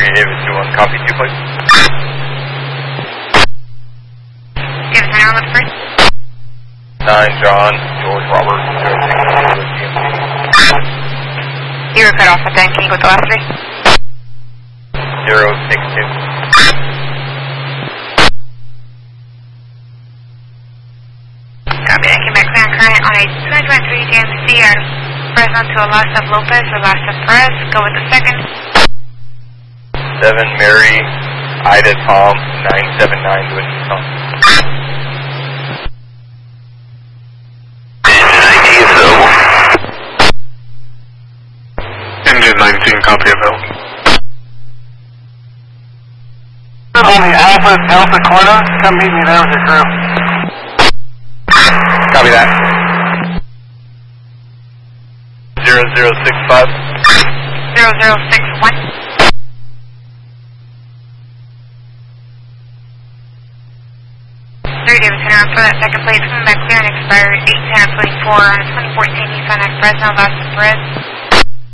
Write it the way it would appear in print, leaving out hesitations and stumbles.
Davis 2-1, copy 2, please. Davis 9 on the first. 9, John, George, Robert, 06. You were cut off at 10, can you go with the last 3? 062. Copy that, came back clear and current on a 223 JMC out of Fresno to Alasta Lopez, Alasta Perez. Go with the second. 7, Mary, Ida, Tom, 979, doing Tom. Engine 19, copy available. Only Alpha Delta Corner, come meet me there with your crew. Copy that. 0065. 0061. Davis, turn around for that second plate, coming back clear and expired 8/10/24 on a 2014 Nissan X Fresno, Alasta Perez.